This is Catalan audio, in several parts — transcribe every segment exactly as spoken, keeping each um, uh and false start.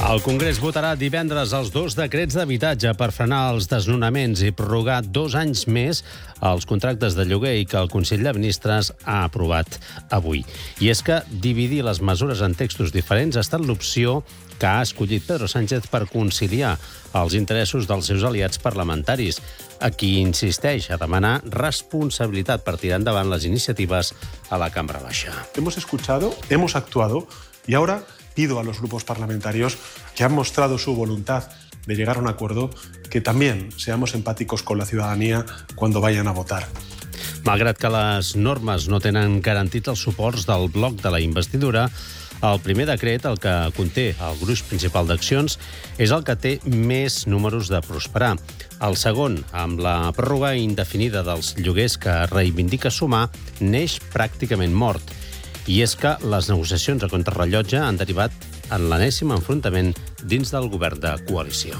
El Congrés votarà divendres els dos decrets d'habitatge per frenar els desnonaments i prorrogar dos anys més els contractes de lloguer i que el Consell de Ministres ha aprovat avui. I és que dividir les mesures en textos diferents ha estat l'opció que ha escollit Pedro Sánchez per conciliar els interessos dels seus aliats parlamentaris, a qui insisteix a demanar responsabilitat per tirar endavant les iniciatives a la Cambra Baixa. Hemos escuchado, hemos actuado y ahora pido a los grupos parlamentarios que han mostrado su voluntad de llegar a un acuerdo que también seamos empáticos con la ciudadanía cuando vayan a votar. Malgrat que les normes no tenen garantits els suports del bloc de la investidura, el primer decret, el que conté el gruix principal d'accions, és el que té més números de prosperar. El segon, amb la pròrroga indefinida dels lloguers que reivindica Sumar, neix pràcticament mort. I és que les negociacions a contrarrellotge han derivat en l'enèsim enfrontament dins del govern de coalició.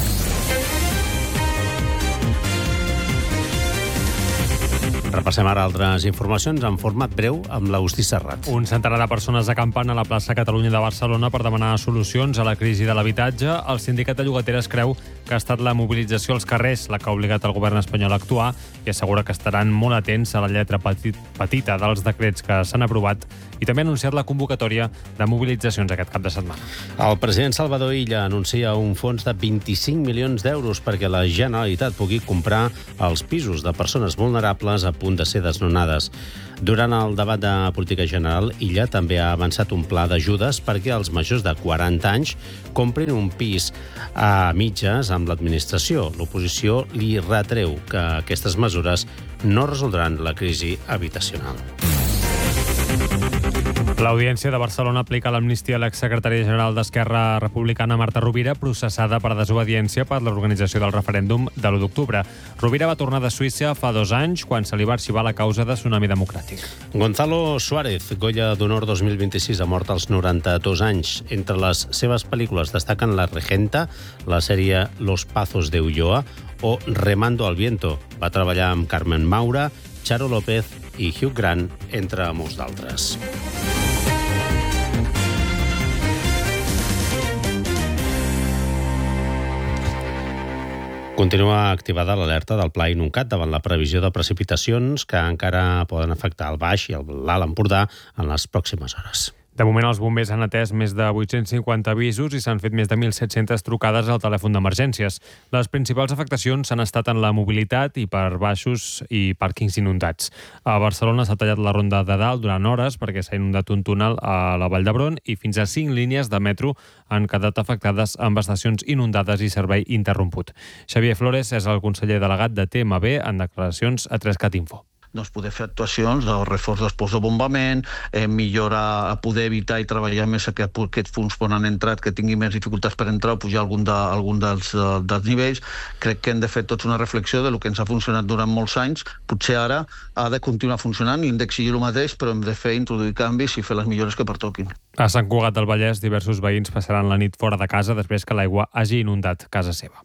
Repassem ara altres informacions en format breu amb l'Agustí Serrat. Un centenar de persones acampen a la plaça Catalunya de Barcelona per demanar solucions a la crisi de l'habitatge. El sindicat de llogateres creu que ha estat la mobilització als carrers la que ha obligat el govern espanyol a actuar i assegura que estaran molt atents a la lletra petit, petita dels decrets que s'han aprovat i també ha anunciat la convocatòria de mobilitzacions aquest cap de setmana. El president Salvador Illa anuncia un fons de vint-i-cinc milions d'euros perquè la Generalitat pugui comprar els pisos de persones vulnerables a punt de ser desnonades. Durant el debat de política general, Illa també ha avançat un pla d'ajudes perquè els majors de quaranta anys comprin un pis a mitges amb l'administració. L'oposició li retreu que aquestes mesures no resoldran la crisi habitacional. L'Audiència de Barcelona aplica l'amnistia a l'exsecretària general d'Esquerra Republicana, Marta Rovira, processada per desobediència per l'organització del referèndum de l'u d'octubre. Rovira va tornar de Suïssa fa dos anys, quan se li va arxivar la causa de Tsunami Democràtic. Gonzalo Suárez, Goya d'Honor dos mil vint-i-sis, ha mort als noranta-dos anys. Entre les seves pel·lícules destaquen La Regenta, la sèrie Los Pazos de Ulloa o Remando al Viento. Va treballar amb Carmen Maura, Charo López i Hugh Grant, entre molts d'altres. Continua activada l'alerta del Pla Inuncat davant la previsió de precipitacions que encara poden afectar el Baix i l'Alt Empordà en les pròximes hores. De moment, els bombers han atès més de vuit-cents cinquanta avisos i s'han fet més de mil set-centes trucades al telèfon d'emergències. Les principals afectacions han estat en la mobilitat i per baixos i pàrquings inundats. A Barcelona s'ha tallat la ronda de dalt durant hores perquè s'ha inundat un túnel a la Vall d'Hebron i fins a cinc línies de metro han quedat afectades amb estacions inundades i servei interromput. Xavier Flores és el conseller delegat de T M B en declaracions a tres cat info. Doncs poder fer actuacions de reforç dels pols de bombament, eh, millorar, poder evitar i treballar més que aquests fons on han entrat, que tingui més dificultats per entrar o pujar algun, de, algun dels, dels nivells. Crec que hem de fer tots una reflexió de lo que ens ha funcionat durant molts anys. Potser ara ha de continuar funcionant, l'índex sigui el mateix, però hem de fer introduir canvis i fer les millores que pertoquin. A Sant Cugat del Vallès, diversos veïns passaran la nit fora de casa després que l'aigua hagi inundat casa seva.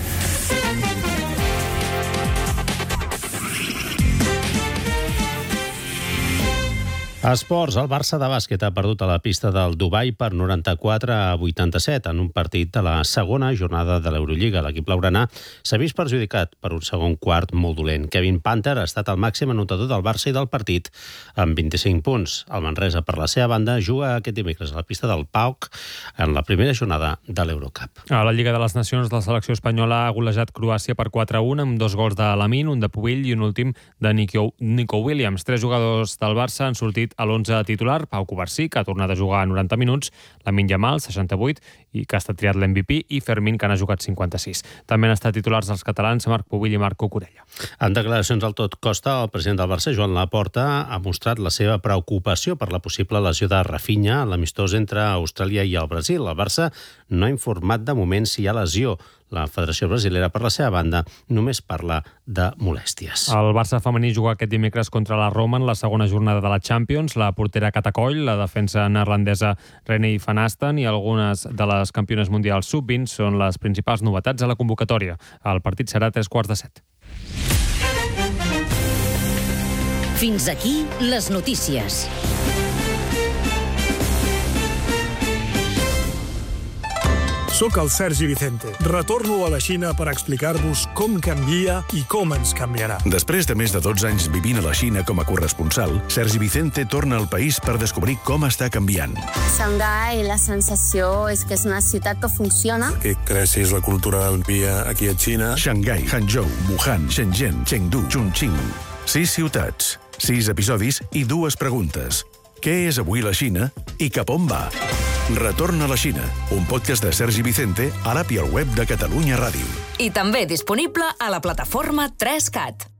Esports, el Barça de bàsquet ha perdut a la pista del Dubai per noranta-quatre a vuitanta-set en un partit de la segona jornada de l'Eurolliga. L'equip blaugrana s'ha vist perjudicat per un segon quart molt dolent. Kevin Panther ha estat el màxim anotador del Barça i del partit amb vint-i-cinc punts. El Manresa, per la seva banda, juga aquest dimecres a la pista del P A O C en la primera jornada de l'Eurocup. A la Lliga de les Nacions, la selecció espanyola ha golejat Croàcia per quatre a un amb dos gols de Lamine, un de Pubill i un últim de Nico, Nico Williams. Tres jugadors del Barça han sortit a l'onze titular, Pau Covarsí, que ha tornat a jugar a noranta minuts, Lamine Yamal, seixanta-vuit, i que ha estat triat l'M V P, i Fermín, que n'ha jugat cinquanta-sis. També han estat titulars els catalans Marc Pubill i Marc Cucurella. En declaracions al tot costa, el president del Barça, Joan Laporta, ha mostrat la seva preocupació per la possible lesió de Rafinha en l'amistós entre Austràlia i el Brasil. El Barça no ha informat de moment si hi ha lesió. La Federació Brasilera, per la seva banda, només parla de molèsties. El Barça femení juga aquest dimecres contra la Roma en la segona jornada de la Champions. La portera Cata Coll, la defensa neerlandesa Renée van Asten i algunes de les campiones mundials sub vint són les principals novetats a la convocatòria. El partit serà a tres quarts de set. Fins aquí les notícies. Soc el Sergi Vicente. Retorno a la Xina per explicar-vos com canvia i com ens canviarà. Després de més de dotze anys vivint a la Xina com a corresponsal, Sergi Vicente torna al país per descobrir com està canviant. Xangai, la sensació és que és una ciutat que funciona. Que creixis la cultura del dia aquí a Xina. Xangai, Hangzhou, Wuhan, Shenzhen, Chengdu, Chongqing. Sis ciutats, sis episodis i dues preguntes. Què és avui la Xina i cap on va? Retorn a la Xina, un podcast de Sergi Vicente a l'app i al web de Catalunya Ràdio. I també disponible a la plataforma tres cat.